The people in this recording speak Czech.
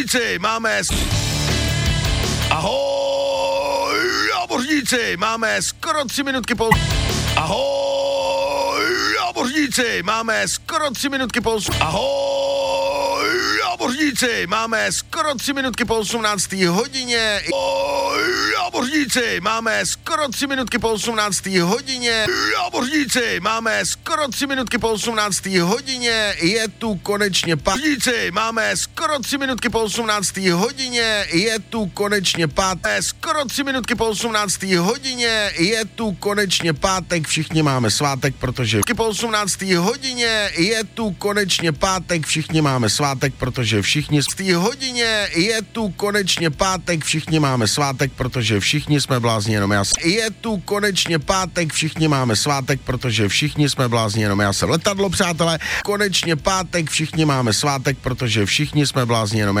Námořníci, máme... Ahoj, námořníci, máme skoro 3 minutky po... Ahoj, námořníci, máme skoro 3 minutky po... Ahoj, námořníci, máme skoro 3 minutky po 18. hodině. Ahoj, námořníci, máme skoro 3 minutky po 18. hodině. Námořníci, máme skoro 3 minutky po 18. hodině. Je tu konečně námořníci, máme skoro 3 minutky po 18. hodině. Je tu konečně pátek. Skoro 3 minutky po 18. hodině. Je tu konečně pátek. Všichni máme svátek, protože po 18. hodině je tu konečně pátek. Všichni máme svátek, protože všichni v té hodině je tu konečně pátek. Všichni máme svátek, protože všichni jsme blázni, jenom já. Je tu konečně pátek. Všichni máme svátek, protože všichni jsme blázni, jenom já jsem letadlo, přátelé. Konečně pátek. Všichni máme svátek, protože všichni jsme blázni, jenom já.